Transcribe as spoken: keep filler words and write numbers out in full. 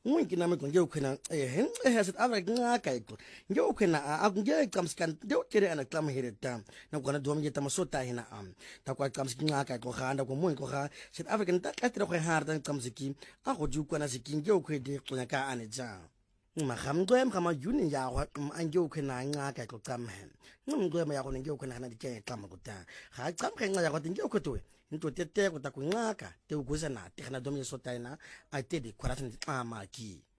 Winki na me nge ukhena eh eh South Africa ngaka iko nge ukhena akunge qamskan nge ukere ana qam here tam na kona dom nge tamasota hina am ta kwa qamskin ngaka ko khanda ko mo ko kha South Africa nta qatira ko harda qamsiki a go ju kwana sikin nge ukhede qonya ka ane ja magamqwem gama juni ya go ange ukhena ngaka ko qam he ngumqwem ya go nge ukhena na dike qam ko ta ga qam khenga ya go nge ukhotwe into tete ko ta ku ngaka te uguza na te khana dom ye sota ina a te di khwara tsa maki